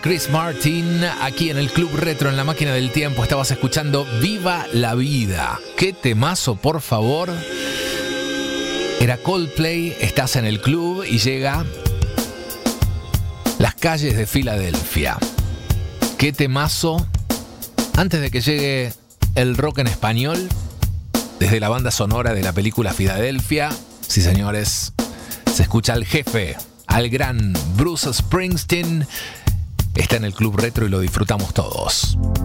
Chris Martin, aquí en el Club Retro, en la máquina del tiempo, estabas escuchando Viva la Vida. ¡Qué temazo, por favor! Era Coldplay, estás en el club y llega Las calles de Filadelfia. ¡Qué temazo! Antes de que llegue el rock en español, desde la banda sonora de la película Filadelfia, sí señores, se escucha al jefe, al gran Bruce Springsteen. Está en el Club Retro y lo disfrutamos todos.